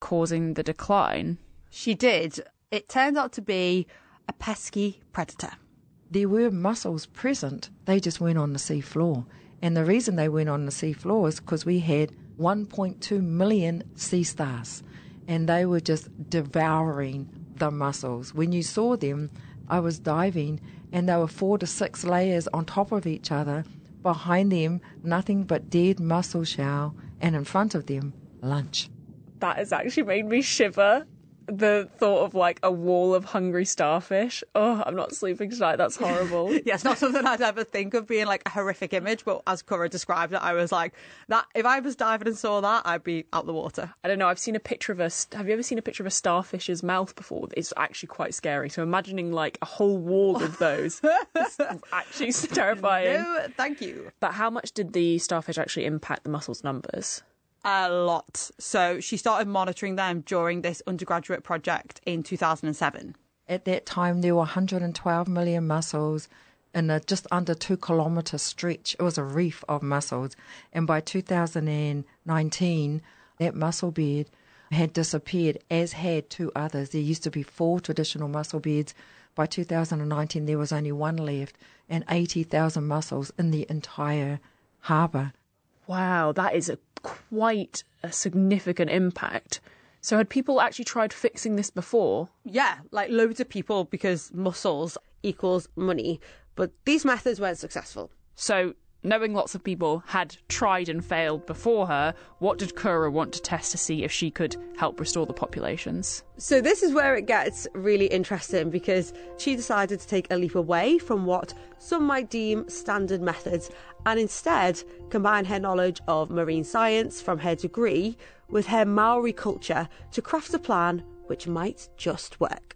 causing the decline. She did. It turned out to be a pesky predator. There were mussels present, they just weren't on the sea floor. And the reason they weren't on the sea floor is because we had 1.2 million sea stars, and they were just devouring the mussels. When you saw them, I was diving, and they were 4 to 6 layers on top of each other. Behind them, nothing but dead mussel shell, and in front of them, lunch. That has actually made me shiver. The thought of like a wall of hungry starfish. Oh, I'm not sleeping tonight. That's horrible. Yeah, it's not something I'd ever think of being like a horrific image, but as Cora described it, I was like, that if I was diving and saw that, I'd be out the water. I don't know. I've seen a picture of have you ever seen a picture of a starfish's mouth before? It's actually quite scary. So imagining like a whole wall of those is actually terrifying. No, thank you. But how much did the starfish actually impact the mussels' numbers? A lot. So she started monitoring them during this undergraduate project in 2007. At that time, there were 112 million mussels in a just under 2 kilometre stretch. It was a reef of mussels. And by 2019, that mussel bed had disappeared, as had 2 others. There used to be 4 traditional mussel beds. By 2019, there was only 1 left, and 80,000 mussels in the entire harbour. Wow, that is quite a significant impact. So had people actually tried fixing this before? Yeah, like loads of people, because mussels equals money. But these methods weren't successful. So, knowing lots of people had tried and failed before her, what did Kura want to test to see if she could help restore the populations? So this is where it gets really interesting, because she decided to take a leap away from what some might deem standard methods and instead combine her knowledge of marine science from her degree with her Maori culture to craft a plan which might just work.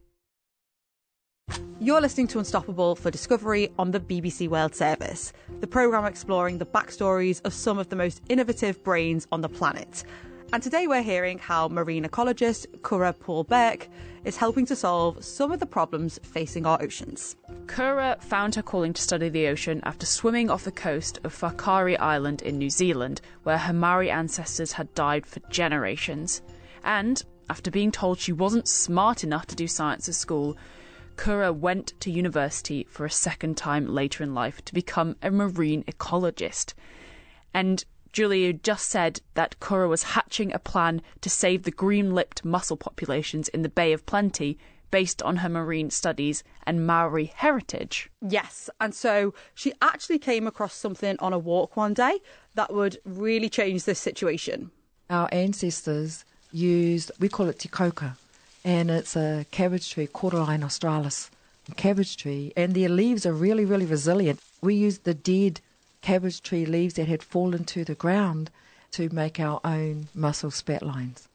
You're listening to Unstoppable for Discovery on the BBC World Service, the programme exploring the backstories of some of the most innovative brains on the planet. And today we're hearing how marine ecologist Kura Paul Burke is helping to solve some of the problems facing our oceans. Kura found her calling to study the ocean after swimming off the coast of Whakaari Island in New Zealand, where her Maori ancestors had died for generations. And after being told she wasn't smart enough to do science at school, Kura went to university for a second time later in life to become a marine ecologist. And Julia just said that Kura was hatching a plan to save the green-lipped mussel populations in the Bay of Plenty based on her marine studies and Maori heritage. Yes, and so she actually came across something on a walk one day that would really change this situation. Our ancestors used, we call it tikoka, and it's a cabbage tree, Cordyline australis cabbage tree, and their leaves are really, really resilient. We used the dead cabbage tree leaves that had fallen to the ground to make our own mussel spatlines.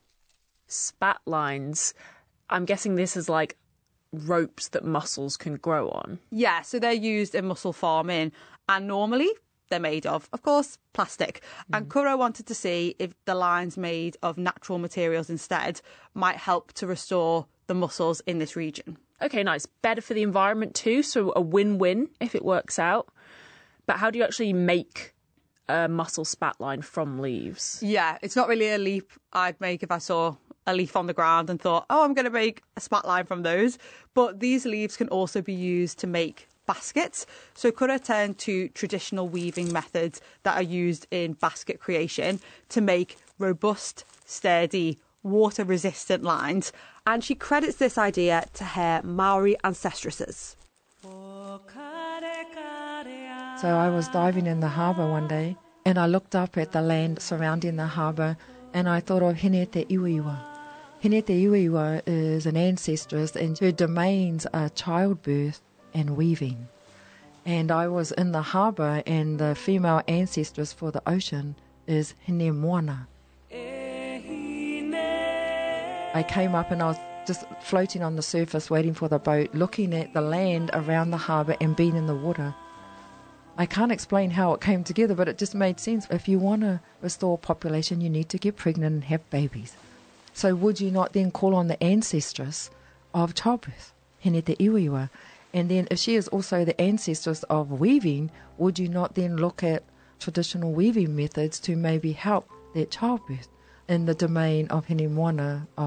Spatlines. I'm guessing this is like ropes that mussels can grow on. Yeah, so they're used in mussel farming, and normally they're made of course, plastic. And Kura wanted to see if the lines made of natural materials instead might help to restore the mussels in this region. Okay, nice. Better for the environment too, so a win-win if it works out. But how do you actually make a mussel spatline from leaves? Yeah, it's not really a leap I'd make if I saw a leaf on the ground and thought, oh, I'm going to make a spatline from those. But these leaves can also be used to make baskets. So Kura turned to traditional weaving methods that are used in basket creation to make robust, sturdy, water-resistant lines. And she credits this idea to her Maori ancestresses. So I was diving in the harbour one day, and I looked up at the land surrounding the harbour, and I thought of Hinete Iwiwa. Hinete Iwiwa is an ancestress, and her domains are childbirth and weaving. And I was in the harbour, and the female ancestress for the ocean is Hine Moana. I came up and I was just floating on the surface waiting for the boat, looking at the land around the harbour and being in the water. I can't explain how it came together, but it just made sense. If you want to restore population, you need to get pregnant and have babies. So would you not then call on the ancestress of childbirth, Hinete Iwiwa? And then if she is also the ancestress of weaving, would you not then look at traditional weaving methods to maybe help that childbirth in the domain of Hine Moana